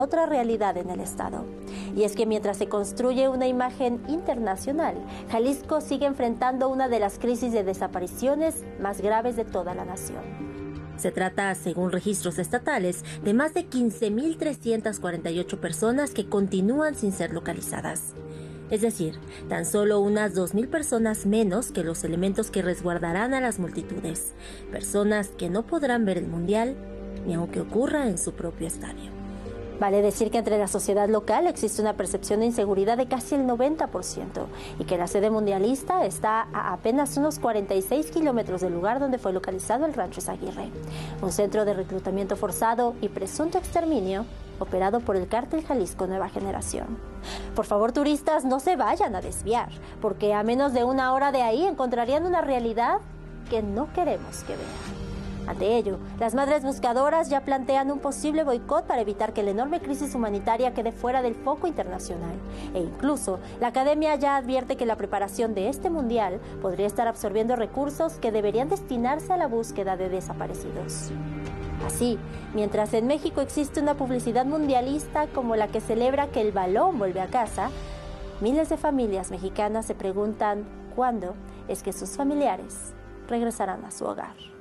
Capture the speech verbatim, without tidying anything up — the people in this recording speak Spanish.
otra realidad en el estado. Y es que mientras se construye una imagen internacional, Jalisco sigue enfrentando una de las crisis de desapariciones más graves de toda la nación. Se trata, según registros estatales, de más de quince mil trescientas cuarenta y ocho personas que continúan sin ser localizadas. Es decir, tan solo unas dos mil personas menos que los elementos que resguardarán a las multitudes. Personas que no podrán ver el Mundial, ni aunque ocurra en su propio estadio. Vale decir que entre la sociedad local existe una percepción de inseguridad de casi el noventa por ciento y que la sede mundialista está a apenas unos cuarenta y seis kilómetros del lugar donde fue localizado el Rancho Izaguirre, un centro de reclutamiento forzado y presunto exterminio operado por el Cártel Jalisco Nueva Generación. Por favor, turistas, no se vayan a desviar, porque a menos de una hora de ahí encontrarían una realidad que no queremos que vean. Ante ello, las madres buscadoras ya plantean un posible boicot para evitar que la enorme crisis humanitaria quede fuera del foco internacional. E incluso, la academia ya advierte que la preparación de este mundial podría estar absorbiendo recursos que deberían destinarse a la búsqueda de desaparecidos. Así, mientras en México existe una publicidad mundialista como la que celebra que el balón vuelve a casa, miles de familias mexicanas se preguntan cuándo es que sus familiares regresarán a su hogar.